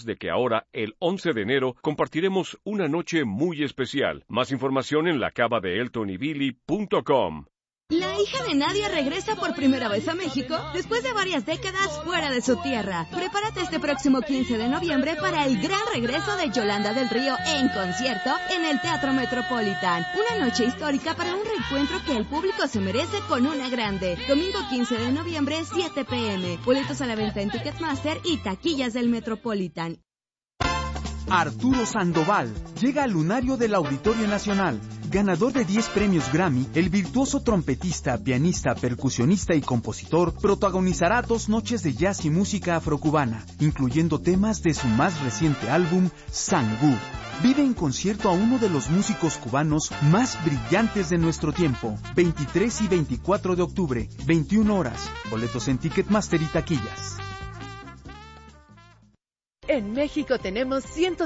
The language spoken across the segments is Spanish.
de que ahora, el 11 de enero, compartiremos una noche muy especial. Más información en lacavadeeltonybilly.com. La hija de Nadia regresa por primera vez a México después de varias décadas fuera de su tierra. Prepárate este próximo 15 de noviembre para el gran regreso de Yolanda del Río en concierto en el Teatro Metropolitan. Una noche histórica para un reencuentro que el público se merece con una grande. Domingo 15 de noviembre, 7 p.m. Boletos a la venta en Ticketmaster y taquillas del Metropolitan. Arturo Sandoval llega al lunario del Auditorio Nacional. Ganador de 10 premios Grammy, el virtuoso trompetista, pianista, percusionista y compositor protagonizará 2 noches de jazz y música afrocubana, incluyendo temas de su más reciente álbum, Sangú. Vive en concierto a uno de los músicos cubanos más brillantes de nuestro tiempo. 23 y 24 de octubre, 21 horas. Boletos en Ticketmaster y taquillas. En México tenemos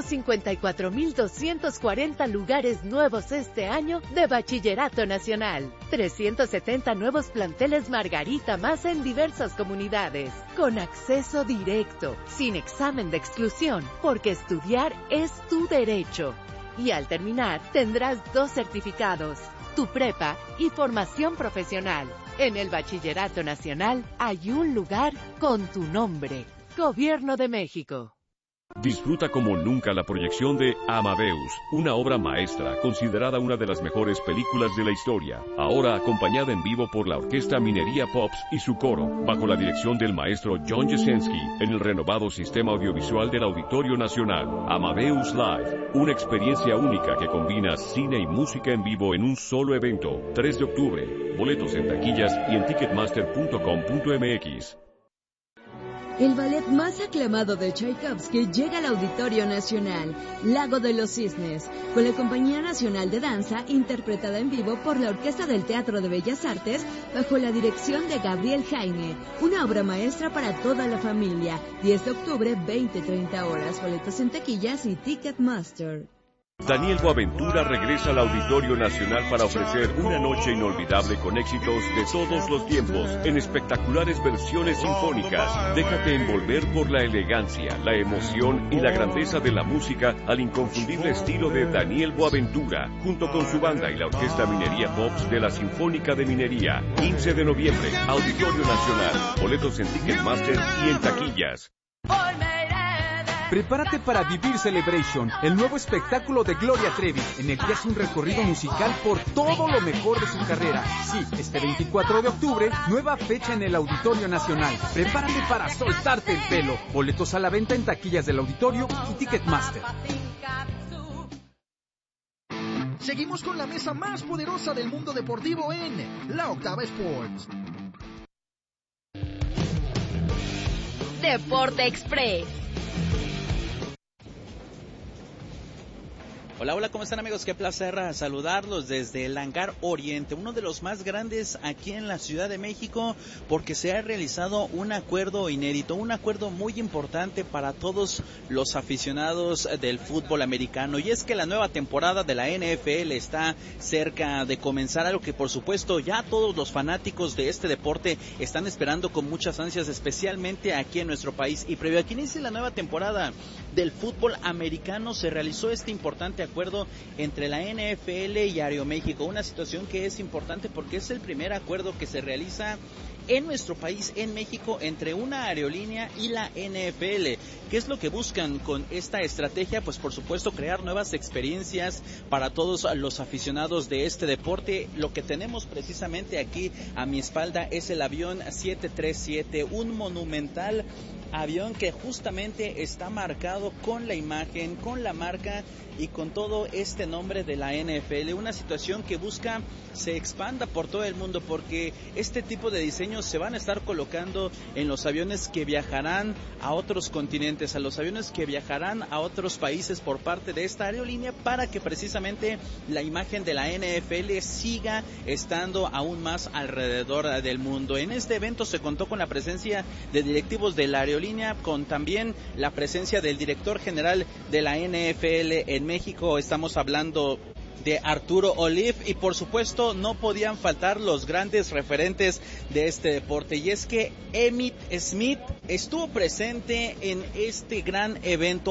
154,240 lugares nuevos este año de Bachillerato Nacional. 370 nuevos planteles Margarita más en diversas comunidades. Con acceso directo, sin examen de exclusión, porque estudiar es tu derecho. Y al terminar, tendrás 2 certificados, tu prepa y formación profesional. En el Bachillerato Nacional hay un lugar con tu nombre. Gobierno de México. Disfruta como nunca la proyección de Amadeus, una obra maestra considerada una de las mejores películas de la historia, ahora acompañada en vivo por la Orquesta Minería Pops y su coro, bajo la dirección del maestro John Jesensky, en el renovado sistema audiovisual del Auditorio Nacional. Amadeus Live, una experiencia única que combina cine y música en vivo en un solo evento. 3 de octubre, boletos en taquillas y en ticketmaster.com.mx. El ballet más aclamado de Tchaikovsky llega al Auditorio Nacional, Lago de los Cisnes, con la Compañía Nacional de Danza, interpretada en vivo por la Orquesta del Teatro de Bellas Artes, bajo la dirección de Gabriel Jaime. Una obra maestra para toda la familia. 10 de octubre, 20-30 horas. Boletos en taquillas y Ticketmaster. Daniel Boaventura regresa al Auditorio Nacional para ofrecer una noche inolvidable con éxitos de todos los tiempos, en espectaculares versiones sinfónicas. Déjate envolver por la elegancia, la emoción y la grandeza de la música al inconfundible estilo de Daniel Boaventura, junto con su banda y la Orquesta Minería Pops de la Sinfónica de Minería. 15 de noviembre, Auditorio Nacional. Boletos en Ticketmaster y en taquillas. Prepárate para vivir Celebration, el nuevo espectáculo de Gloria Trevi, en el que hace un recorrido musical por todo lo mejor de su carrera. Sí, este 24 de octubre, nueva fecha en el Auditorio Nacional. Prepárate para soltarte el pelo. Boletos a la venta en taquillas del Auditorio y Ticketmaster. Seguimos con la mesa más poderosa del mundo deportivo en La Octava Sports. Deporte Express. Hola, hola, ¿cómo están, amigos? Qué placer saludarlos desde el Hangar Oriente, uno de los más grandes aquí en la Ciudad de México, porque se ha realizado un acuerdo inédito, un acuerdo muy importante para todos los aficionados del fútbol americano, y es que la nueva temporada de la NFL está cerca de comenzar, algo que por supuesto ya todos los fanáticos de este deporte están esperando con muchas ansias, especialmente aquí en nuestro país. Y previo a que inicie la nueva temporada del fútbol americano, se realizó este importante acuerdo entre la NFL y Aeroméxico, una situación que es importante porque es el primer acuerdo que se realiza en nuestro país, en México, entre una aerolínea y la NFL. ¿Qué es lo que buscan con esta estrategia? Pues por supuesto crear nuevas experiencias para todos los aficionados de este deporte. Lo que tenemos precisamente aquí a mi espalda es el avión 737, un monumental avión que justamente está marcado con la imagen, con la marca y con todo este nombre de la NFL, una situación que busca se expanda por todo el mundo, porque este tipo de diseños se van a estar colocando en los aviones que viajarán a otros continentes, a los aviones que viajarán a otros países por parte de esta aerolínea, para que precisamente la imagen de la NFL siga estando aún más alrededor del mundo. En este evento se contó con la presencia de directivos de la aerolínea, con también la presencia del director general de la NFL en México. Estamos hablando de Arturo Olive, y por supuesto no podían faltar los grandes referentes de este deporte, y es que Emmitt Smith estuvo presente en este gran evento.